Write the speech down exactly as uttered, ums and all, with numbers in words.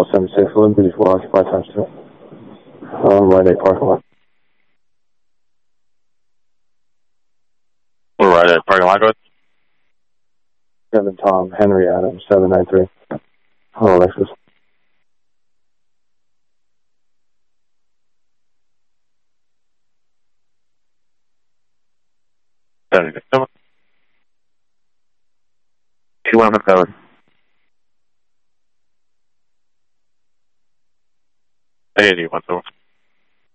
L seven six, Liberty four, occupy times two. Um, right eight parking lot. We're right at parking lot, go ahead. Kevin Tom, Henry Adams, seven nine three. Hello, Alexis. two one seven. I hear you, one seven.